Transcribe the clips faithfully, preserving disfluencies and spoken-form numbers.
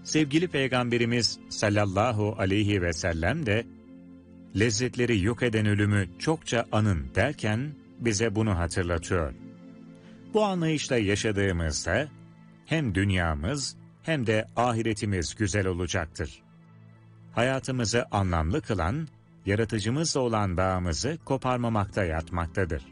Sevgili Peygamberimiz sallallahu aleyhi ve sellem de lezzetleri yok eden ölümü çokça anın derken bize bunu hatırlatıyor. Bu anlayışla yaşadığımızda hem dünyamız hem de ahiretimiz güzel olacaktır. Hayatımızı anlamlı kılan, yaratıcımızla olan bağımızı koparmamakta yatmaktadır.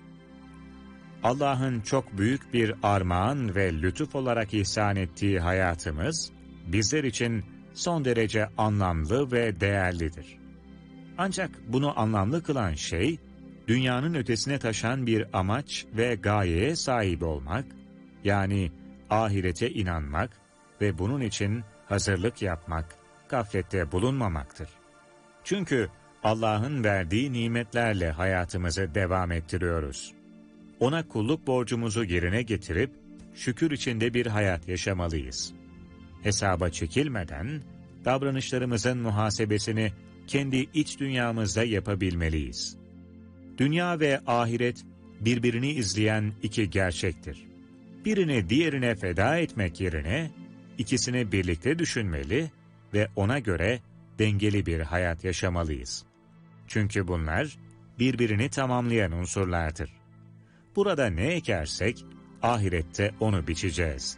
Allah'ın çok büyük bir armağan ve lütuf olarak ihsan ettiği hayatımız, bizler için son derece anlamlı ve değerlidir. Ancak bunu anlamlı kılan şey, dünyanın ötesine taşan bir amaç ve gayeye sahip olmak, yani ahirete inanmak ve bunun için hazırlık yapmak, gaflette bulunmamaktır. Çünkü Allah'ın verdiği nimetlerle hayatımızı devam ettiriyoruz. Ona kulluk borcumuzu yerine getirip, şükür içinde bir hayat yaşamalıyız. Hesaba çekilmeden, davranışlarımızın muhasebesini kendi iç dünyamızda yapabilmeliyiz. Dünya ve ahiret birbirini izleyen iki gerçektir. Birini diğerine feda etmek yerine ikisini birlikte düşünmeli ve ona göre dengeli bir hayat yaşamalıyız. Çünkü bunlar birbirini tamamlayan unsurlardır. Burada ne ekersek ahirette onu biçeceğiz.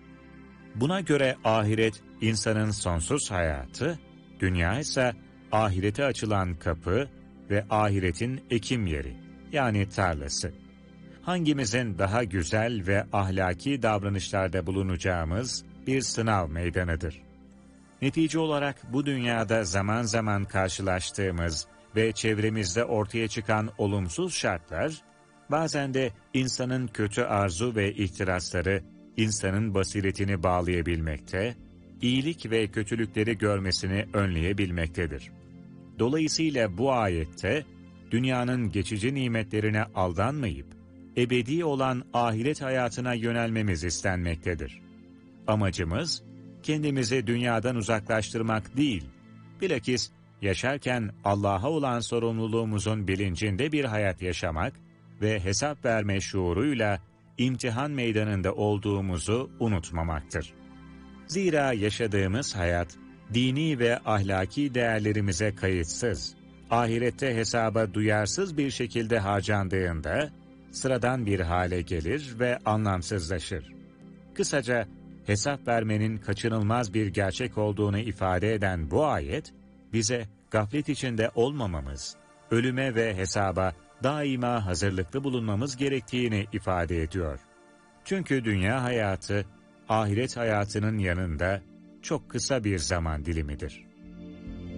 Buna göre ahiret insanın sonsuz hayatı, dünya ise ahirete açılan kapı ve ahiretin ekim yeri, yani tarlası. Hangimizin daha güzel ve ahlaki davranışlarda bulunacağımız bir sınav meydanıdır. Netice olarak bu dünyada zaman zaman karşılaştığımız ve çevremizde ortaya çıkan olumsuz şartlar, bazen de insanın kötü arzu ve ihtirasları insanın basiretini bağlayabilmekte, iyilik ve kötülükleri görmesini önleyebilmektedir. Dolayısıyla bu ayette, dünyanın geçici nimetlerine aldanmayıp, ebedi olan ahiret hayatına yönelmemiz istenmektedir. Amacımız, kendimizi dünyadan uzaklaştırmak değil, bilakis yaşarken Allah'a olan sorumluluğumuzun bilincinde bir hayat yaşamak ve hesap verme şuuruyla imtihan meydanında olduğumuzu unutmamaktır. Zira yaşadığımız hayat, dini ve ahlaki değerlerimize kayıtsız, ahirette hesaba duyarsız bir şekilde harcandığında, sıradan bir hale gelir ve anlamsızlaşır. Kısaca, hesap vermenin kaçınılmaz bir gerçek olduğunu ifade eden bu ayet, bize gaflet içinde olmamamız, ölüme ve hesaba daima hazırlıklı bulunmamız gerektiğini ifade ediyor. Çünkü dünya hayatı, ahiret hayatının yanında çok kısa bir zaman dilimidir.